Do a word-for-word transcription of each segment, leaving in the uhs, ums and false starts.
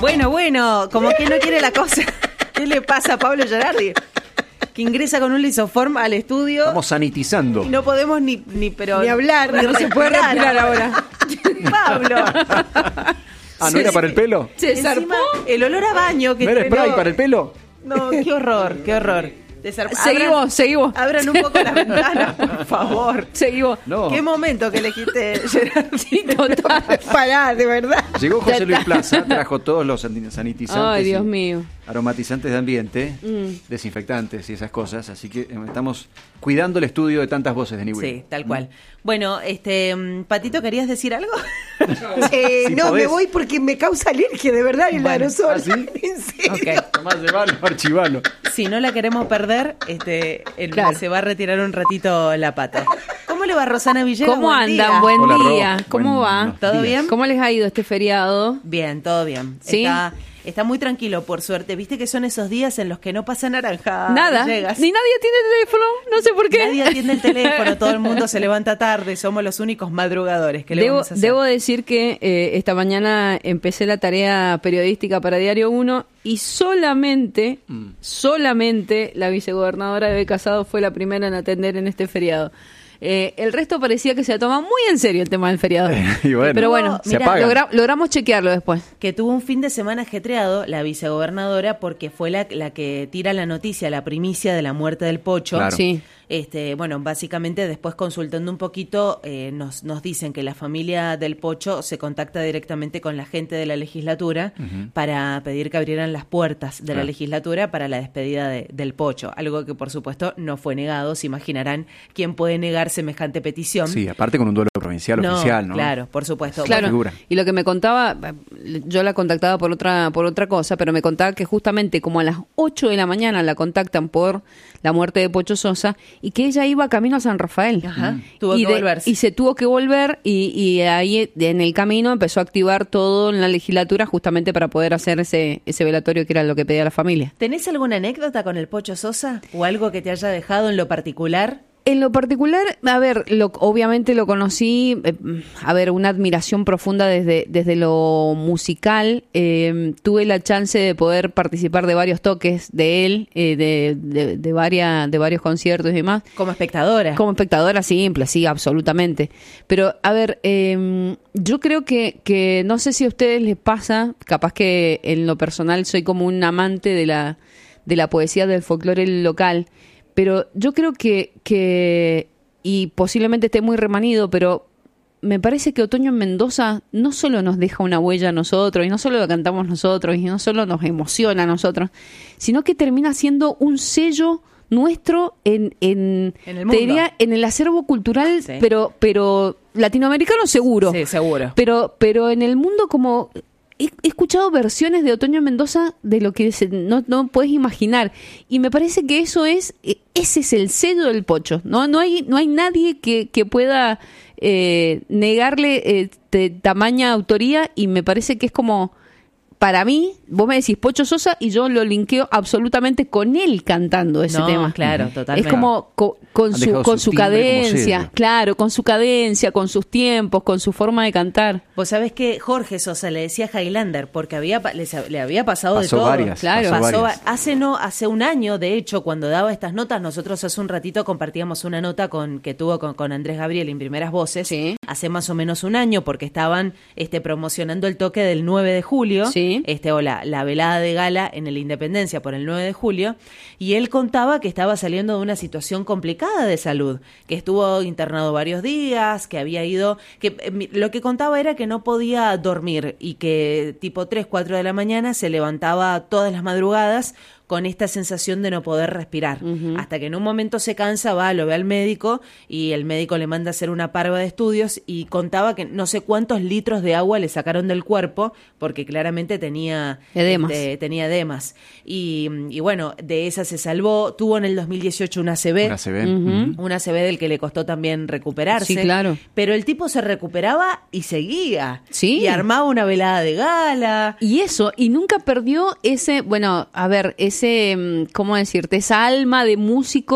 Bueno, bueno, como que no quiere la cosa. ¿Qué le pasa a Pablo Gerardi? Que ingresa con un lisoform al estudio. Estamos sanitizando. Y no podemos ni, ni, pero, ni hablar, ni no se puede respirar ahora. Pablo. Ah, ¿no era para el pelo? Se Encima, el olor a baño que ¿No era spray para el pelo? No, qué horror, qué horror. Seguimos, abran, seguimos. Abran un poco las ventanas, por favor. Seguimos. No. Qué momento que elegiste, Gerardi. Total. Pará, de verdad. Llegó José Luis Plaza, trajo todos los sanitizantes. Ay, Dios mío. Aromatizantes de ambiente, mm. desinfectantes y esas cosas. Así que estamos cuidando el estudio de tantas voces de Niwil. Sí, tal cual. Mm. Bueno, este, Patito, ¿querías decir algo? eh, si no, podés. Me voy porque me causa alergia, de verdad, el bueno, aerosol. ¿Ah, sí? ¿En serio? Okay. Tomás, llevalo, archivalo. Si no la queremos perder, este, el, claro. se va a retirar un ratito la pata. ¿Cómo le va Rosana Villegas? ¿Cómo Buen andan? Día. Buen Hola, día. Ro. ¿Cómo Buen, va? ¿Todo días. bien? ¿Cómo les ha ido este feriado? Bien, todo bien. ¿Sí? Está, está muy tranquilo, por suerte. Viste que son esos días en los que no pasa naranja. Nada. Villegas. Ni nadie atiende el teléfono. No sé por qué. Nadie atiende el teléfono. Todo el mundo se levanta tarde. Somos los únicos madrugadores. ¿Qué le debo, vamos a hacer? Debo decir que eh, esta mañana empecé la tarea periodística para Diario uno y solamente, mm. solamente la vicegobernadora Bebe Casado fue la primera en atender en este feriado. Eh, el resto parecía que se toma muy en serio el tema del feriado. Y bueno, pero bueno, mirá, logra, logramos chequearlo después. Que tuvo un fin de semana ajetreado la vicegobernadora porque fue la, la que tira la noticia, la primicia de la muerte del Pocho. Claro. Sí. Este, bueno, básicamente después consultando un poquito, eh, nos, nos dicen que la familia del Pocho se contacta directamente con la gente de la legislatura uh-huh. para pedir que abrieran las puertas de claro. la legislatura para la despedida de, del Pocho, algo que por supuesto no fue negado. Se imaginarán quién puede negar semejante petición. Sí, aparte con un duelo provincial no, oficial, ¿no? Claro, por supuesto. Claro. Bueno, y lo que me contaba, yo la contactaba por otra por otra cosa, pero me contaba que justamente como a las ocho de la mañana la contactan por la muerte de Pocho Sosa y que ella iba camino a San Rafael. Ajá, mm. tuvo y que de, volverse. Y se tuvo que volver y, y ahí en el camino empezó a activar todo en la legislatura justamente para poder hacer ese, ese velatorio que era lo que pedía la familia. ¿Tenés alguna anécdota con el Pocho Sosa o algo que te haya dejado en lo particular? En lo particular, a ver, lo, obviamente lo conocí, eh, a ver, una admiración profunda desde, desde lo musical. Eh, tuve la chance de poder participar de varios toques de él, eh, de, de, de, varias, de varios conciertos y demás. ¿Como espectadora? Como espectadora simple, sí, absolutamente. Pero, a ver, eh, yo creo que, que, no sé si a ustedes les pasa, capaz que en lo personal soy como un amante de la, de la poesía del folclore local. Pero yo creo que, que, y posiblemente esté muy remanido, pero me parece que Otoño en Mendoza no solo nos deja una huella a nosotros, y no solo lo cantamos nosotros, y no solo nos emociona a nosotros, sino que termina siendo un sello nuestro en, en, en el mundo. Te diría, en el acervo cultural, sí. pero, pero latinoamericano seguro. Sí, seguro. Pero, pero en el mundo como... He escuchado versiones de Otoño Mendoza de lo que se, no, no puedes imaginar. Y me parece que eso es, ese es el sello del Pocho. No, no hay, no hay nadie que, que pueda eh, negarle eh, de tamaña autoría, y me parece que es como, para mí, vos me decís Pocho Sosa y yo lo linkeo absolutamente con él cantando ese no, tema. Claro, totalmente. Es como co, con, su, con su, su cadencia, claro, con su cadencia, con sus tiempos, con su forma de cantar. Vos sabés que Jorge Sosa le decía Highlander porque había les, le había pasado pasó de todo. Varias, claro, pasó pasó varias. hace no hace un año, de hecho, cuando daba estas notas, nosotros hace un ratito compartíamos una nota con que tuvo con, con Andrés Gabriel en Primeras Voces. Sí. Hace más o menos un año, porque estaban este promocionando el toque del nueve de julio. Sí. Este o la, la velada de gala en el Independencia por el nueve de julio, y él contaba que estaba saliendo de una situación complicada de salud, que estuvo internado varios días, que había ido, que eh, lo que contaba era que no podía dormir y que tipo tres, cuatro de la mañana se levantaba todas las madrugadas con esta sensación de no poder respirar, uh-huh. hasta que en un momento se cansa, va, lo ve al médico y el médico le manda a hacer una parva de estudios, y contaba que no sé cuántos litros de agua le sacaron del cuerpo porque claramente tenía edemas, este, tenía edemas. Y, y bueno, de esa se salvó. Tuvo en el dos mil dieciocho una A C V, una A C V, uh-huh. una A C V del que le costó también recuperarse. Sí, claro. Pero el tipo se recuperaba y seguía. Sí. Y armaba una velada de gala. Y eso, y nunca perdió ese, bueno, a ver, ese, ¿cómo decirte? Esa alma de músico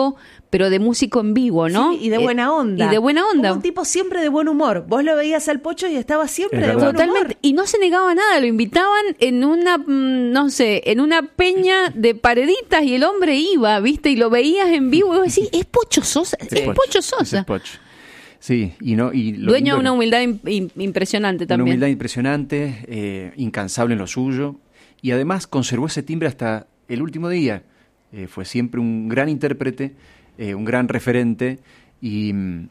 pero de músico en vivo, ¿no? Sí, y de buena onda. Eh, y de buena onda. Un tipo siempre de buen humor. Vos lo veías al Pocho y estaba siempre Es de verdad. buen Totalmente, humor. y no se negaba nada, lo invitaban en una, mm, no sé, en una peña de pareditas y el hombre iba, ¿viste? Y lo veías en vivo y vos decís, es Pocho Sosa, es Pocho ese Sosa. es Pocho. Sí, y no y lo Dueño lindo de una que- humildad im- im- impresionante Una también. humildad impresionante, eh, incansable en lo suyo, y además conservó ese timbre hasta el último día. Eh, fue siempre un gran intérprete, eh, un gran referente, y,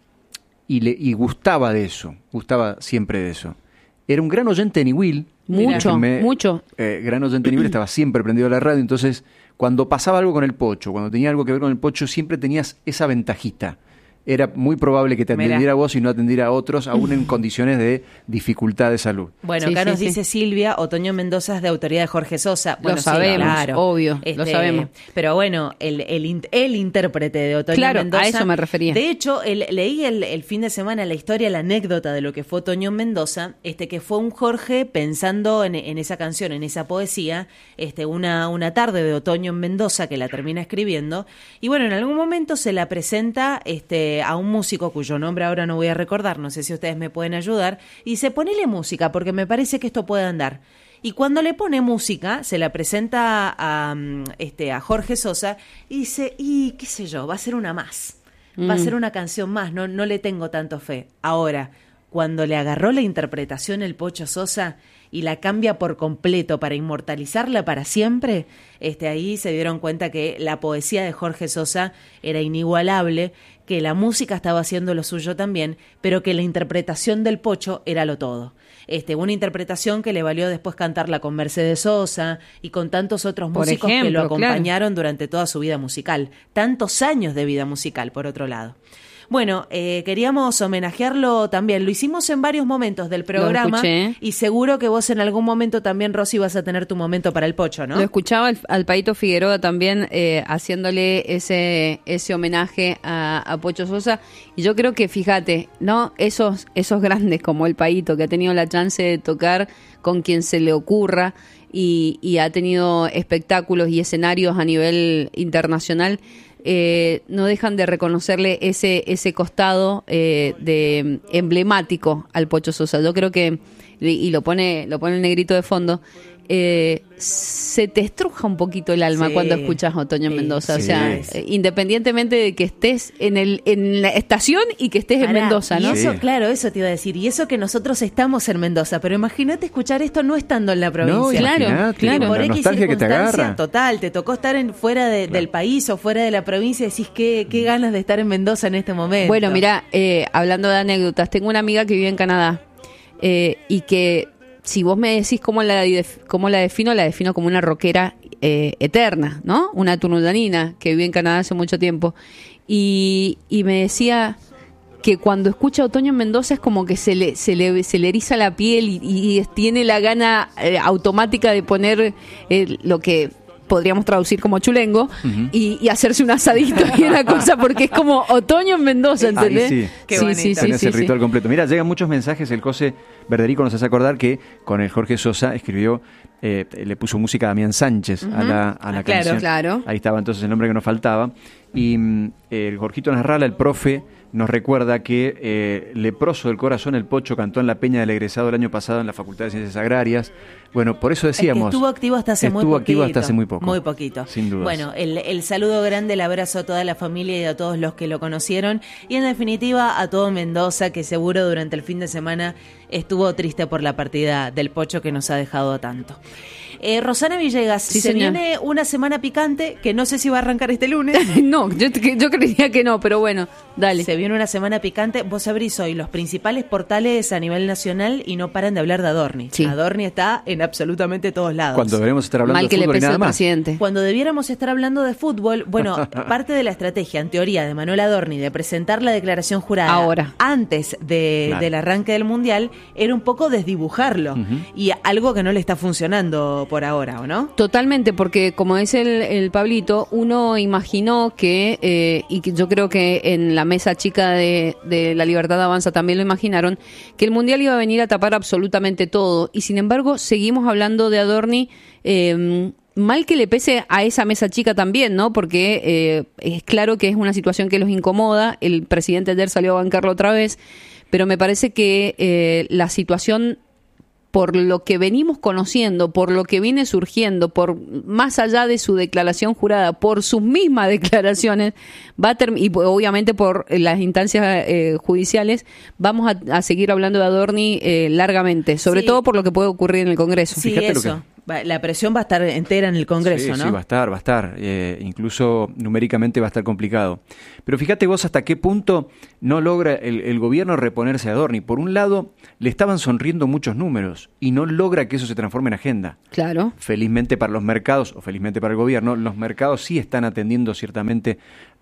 y, le, y gustaba de eso, gustaba siempre de eso. Era un gran oyente de Niwil. Mucho, Déjenme, mucho. eh, gran oyente de Niwil, estaba siempre prendido a la radio, entonces cuando pasaba algo con el Pocho, cuando tenía algo que ver con el Pocho, siempre tenías esa ventajita. Era muy probable que te Mirá. atendiera a vos y no atendiera a otros, aún en condiciones de dificultad de salud. Bueno, Sí, acá sí, nos sí. dice Silvia, Otoño Mendoza es de autoría de Jorge Sosa. Bueno, Lo sí, sabemos, claro. obvio, lo sabemos. Pero bueno, el, el, in- el intérprete de Otoño Claro, a Mendoza. eso me refería. De hecho, el- leí el, el fin de semana la historia, la anécdota de lo que fue Otoño Mendoza, este que fue un Jorge pensando en, en esa canción, en esa poesía, este una, una tarde de otoño en Mendoza que la termina escribiendo. Y bueno, en algún momento se la presenta este, a un músico cuyo nombre ahora no voy a recordar, no sé si ustedes me pueden ayudar, y dice, ponele música porque me parece que esto puede andar. Y cuando le pone música, se la presenta a, mm, este, a Jorge Sosa y dice, y qué sé yo, va a ser una más, va a ser una canción más, no, no le tengo tanto fe. Ahora, cuando le agarró la interpretación el Pocho Sosa y la cambia por completo para inmortalizarla para siempre, este, ahí se dieron cuenta que la poesía de Jorge Sosa era inigualable, que la música estaba haciendo lo suyo también, pero que la interpretación del Pocho era lo todo. Este, una interpretación que le valió después cantarla con Mercedes Sosa y con tantos otros Por músicos que lo ejemplo, claro. acompañaron durante toda su vida musical. Tantos años de vida musical, por otro lado. Bueno, eh, queríamos homenajearlo también. Lo hicimos en varios momentos del programa escuché. y seguro que vos en algún momento también, Rosy, vas a tener tu momento para el Pocho, ¿no? Lo escuchaba al, al Paito Figueroa también eh, haciéndole ese ese homenaje a, a Pocho Sosa, y yo creo que, fíjate, ¿no? Esos, esos grandes como el Paito, que ha tenido la chance de tocar con quien se le ocurra y, y ha tenido espectáculos y escenarios a nivel internacional, eh, no dejan de reconocerle ese ese costado eh, de emblemático al Pocho Sosa. Yo creo que, y y lo pone lo pone el negrito de fondo, eh, se te estruja un poquito el alma Sí. cuando escuchas Otoño en Sí, Mendoza. sí. O sea, eh, independientemente de que estés en el en la estación y que estés en Pará, Mendoza, ¿no? Y eso, Sí. claro, eso te iba a decir. Y eso que nosotros estamos en Mendoza, pero imagínate escuchar esto no estando en la provincia. claro, imaginate, claro. Por la X nostalgia que te circunstancia, agarra. total, te tocó estar en, fuera de- del país o fuera de la provincia y decís qué, qué ganas de estar en Mendoza en este momento. Bueno, mira, eh, hablando de anécdotas, tengo una amiga que vive en Canadá eh, y que, si vos me decís cómo la, def- cómo la defino, la defino como una rockera eh, eterna, ¿no? Una tunudanina que vive en Canadá hace mucho tiempo. Y, y me decía que cuando escucha Otoño en Mendoza es como que se le, se le, se le eriza la piel y, y tiene la gana eh, automática de poner eh, lo que podríamos traducir como chulengo y, y hacerse un asadito y una cosa, porque es como otoño en Mendoza, ¿entendés? Ahí sí. Qué bonito. Tenés el sí. ritual completo. Mira, llegan muchos mensajes. El José Verderico nos hace acordar que con el Jorge Sosa escribió, eh, le puso música a Damián Sánchez a la, a la Ah, claro, canción. claro. Ahí estaba entonces el nombre que nos faltaba. Y mm, el Jorgito Nasralla, el profe, nos recuerda que eh, Leproso del Corazón, el Pocho, cantó en la Peña del Egresado el año pasado en la Facultad de Ciencias Agrarias. Bueno, por eso Es que decíamos... estuvo activo hasta hace muy estuvo poquito. activo hasta hace muy poco. Muy poquito. Sin duda. Bueno, el, el saludo grande, el abrazo a toda la familia y a todos los que lo conocieron. Y en definitiva a todo Mendoza, que seguro durante el fin de semana estuvo triste por la partida del Pocho que nos ha dejado tanto. Eh, Rosana Villegas, Sí, se señor. viene una semana picante que no sé si va a arrancar este lunes. No, yo, yo creía que no, pero bueno, dale. Se viene una semana picante. Vos abrís hoy los principales portales a nivel nacional y no paran de hablar de Adorni. Sí. Adorni está en absolutamente todos lados. Cuando deberemos estar hablando Mal que de le fútbol y pese nada al más. presidente. Cuando debiéramos estar hablando de fútbol, bueno, parte de la estrategia, en teoría, de Manuel Adorni de presentar la declaración jurada Ahora. antes de, Claro. del arranque del Mundial era un poco desdibujarlo. Y algo que no le está funcionando por ahora, ¿o no? Totalmente, porque como dice el, el Pablito, uno imaginó que, eh, y que yo creo que en la mesa chica de, de La Libertad Avanza también lo imaginaron, que el Mundial iba a venir a tapar absolutamente todo. Y sin embargo, seguimos hablando de Adorni eh, mal que le pese a esa mesa chica también, ¿no? Porque eh, es claro que es una situación que los incomoda. El presidente ayer salió a bancarlo otra vez, pero me parece que eh, la situación, por lo que venimos conociendo, por lo que viene surgiendo, por más allá de su declaración jurada, por sus mismas declaraciones, va a term- y obviamente por las instancias eh, judiciales, vamos a, a seguir hablando de Adorni eh, largamente, sobre Sí. todo por lo que puede ocurrir en el Congreso. Sí, Fíjate lo eso. Va- La presión va a estar entera en el Congreso, Sí, ¿no? sí, va a estar, va a estar. Eh, incluso numéricamente va a estar complicado. Pero fíjate vos hasta qué punto no logra el, el gobierno reponerse a Adorni. Por un lado, le estaban sonriendo muchos números y no logra que eso se transforme en agenda. Claro. Felizmente para los mercados, o felizmente para el gobierno, los mercados sí están atendiendo ciertamente.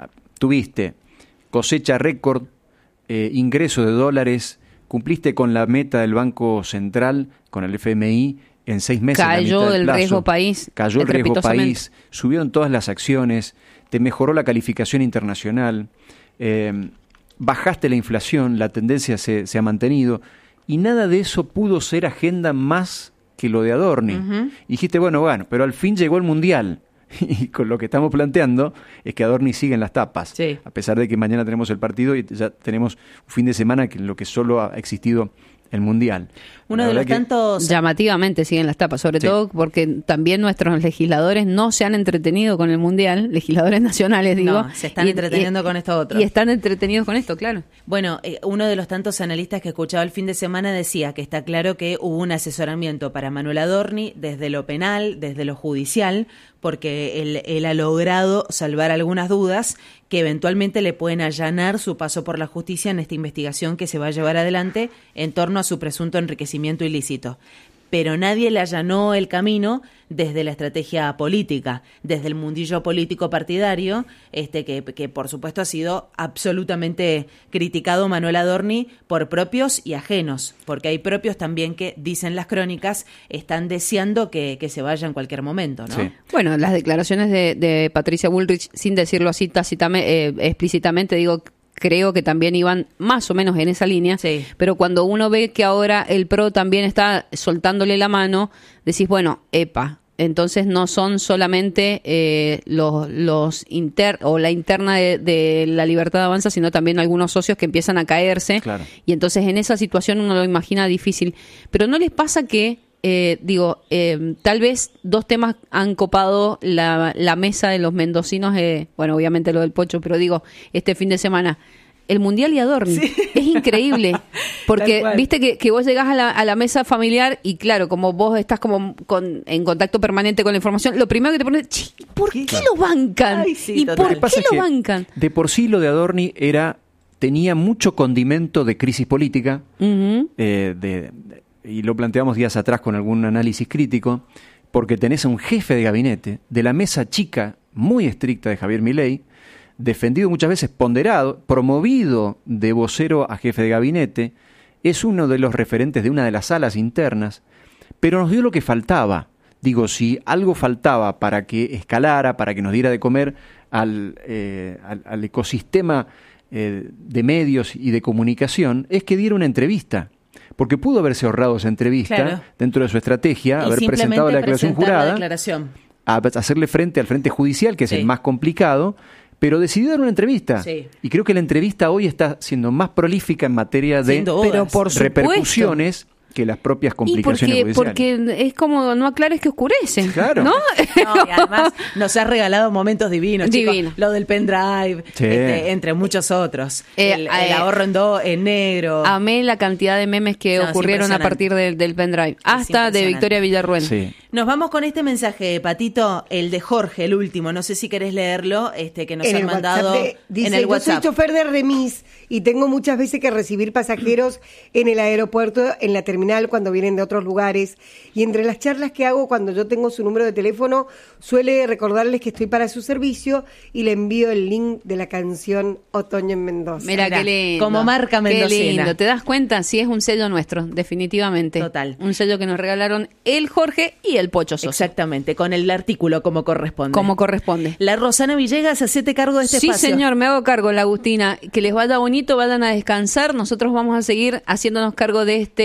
Tuviste cosecha récord, eh, ingreso de dólares, cumpliste con la meta del Banco Central, con el F M I, en seis meses. Cayó la mitad del el plazo. riesgo país. Cayó el riesgo estrepitosamente. país, subieron todas las acciones, te mejoró la calificación internacional, eh, bajaste la inflación, la tendencia se, se ha mantenido, y nada de eso pudo ser agenda más que lo de Adorni. Ujú. Y dijiste, bueno, bueno, pero al fin llegó el Mundial. Y con lo que estamos planteando es que Adorni sigue en las tapas, Sí. a pesar de que mañana tenemos el partido y ya tenemos un fin de semana que en lo que solo ha existido el Mundial. Uno La de los verdad que- tantos... Llamativamente siguen las tapas, sobre Sí. todo porque también nuestros legisladores no se han entretenido con el Mundial, legisladores nacionales, digo. No, se están entreteniendo con esto otro. Y están entretenidos con esto, claro. Bueno, eh, uno de los tantos analistas que escuchaba el fin de semana decía que está claro que hubo un asesoramiento para Manuel Adorni desde lo penal, desde lo judicial, porque él, él ha logrado salvar algunas dudas que eventualmente le pueden allanar su paso por la justicia en esta investigación que se va a llevar adelante en torno a su presunto enriquecimiento ilícito. Pero nadie le allanó el camino desde la estrategia política, desde el mundillo político partidario, este que, que por supuesto ha sido absolutamente criticado Manuel Adorni por propios y ajenos, porque hay propios también que, dicen las crónicas, están deseando que, que se vaya en cualquier momento, ¿no? Sí. Bueno, las declaraciones de, de Patricia Bullrich, sin decirlo así tácitamente, eh, explícitamente, digo, creo que también iban más o menos en esa línea, Sí. pero cuando uno ve que ahora el PRO también está soltándole la mano, decís, bueno, epa, entonces no son solamente eh, los, los inter o la interna de, de la Libertad Avanza, sino también algunos socios que empiezan a caerse, Claro. y entonces en esa situación uno lo imagina difícil. Pero ¿no les pasa que, eh, digo, eh, tal vez dos temas han copado la, la mesa de los mendocinos, eh, bueno, obviamente lo del Pocho, pero digo, este fin de semana, el Mundial y Adorni? Es increíble, Tal porque cual. viste que, que vos llegás a la, a la mesa familiar y claro, como vos estás como con, en contacto permanente con la información, lo primero que te pones, "Chi, ¿por qué, ¿Qué? lo bancan? Ay, sí, ¿Y total. por Lo qué que pasa es lo que bancan?" De por sí lo de Adorni era, tenía mucho condimento de crisis política, Ujú. eh, de, de- y lo planteamos días atrás con algún análisis crítico, porque tenés a un jefe de gabinete de la mesa chica muy estricta de Javier Milei, defendido muchas veces, ponderado, promovido de vocero a jefe de gabinete, es uno de los referentes de una de las salas internas, pero nos dio lo que faltaba. Digo, si algo faltaba para que escalara, para que nos diera de comer al, eh, al, al ecosistema eh, de medios y de comunicación, es que diera una entrevista. Porque pudo haberse ahorrado esa entrevista Claro. dentro de su estrategia, Y haber presentado la simplemente declaración presentar la jurada, declaración. a hacerle frente al frente judicial, que es Sí. el más complicado, pero decidió dar una entrevista. Sí. Y creo que la entrevista hoy está siendo más prolífica en materia de Sin dudas. Pero por supuesto. repercusiones que las propias Y complicaciones porque, judiciales. porque es como no aclares que oscurece, Claro. ¿no? No, y además nos ha regalado momentos divinos, chicos. Divino. Lo del pendrive, Sí. este, entre muchos otros. Eh, el, eh, el ahorro en, do, en negro. Amé la cantidad de memes que No, es ocurrieron a impresionante. partir del, del pendrive, hasta de impresionante. Victoria Villarruel. Sí. Nos vamos con este mensaje, Patito, el de Jorge, el último. No sé si querés leerlo, este que nos en han el mandado WhatsApp de- dice, en el yo WhatsApp. soy chofer de remis y tengo muchas veces que recibir pasajeros en el aeropuerto, en la terminal, cuando vienen de otros lugares. Y entre las charlas que hago cuando yo tengo su número de teléfono, suele recordarles que estoy para su servicio y le envío el link de la canción Otoño en Mendoza. Mira Mirá, qué lindo. como marca Qué mendocina. lindo. ¿Te das cuenta? Sí, es un sello nuestro, definitivamente. Total. Un sello que nos regalaron el Jorge y el Pocho Sosa. Exactamente, con el artículo como corresponde. Como corresponde. La Rosana Villegas, hacete cargo de este Sí, espacio. señor, me hago cargo, la Agustina. Que les vaya bonito, vayan a descansar. Nosotros vamos a seguir haciéndonos cargo de este hermoso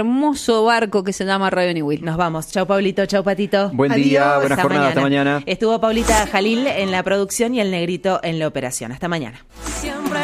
hermoso barco que se llama Radio Newell. Nos vamos. Chau, Pablito. Chau, Patito. Buen Adiós. día, buena Hasta jornada, hasta mañana. Estuvo Paulita Jalil en la producción y el Negrito en la operación. Hasta mañana.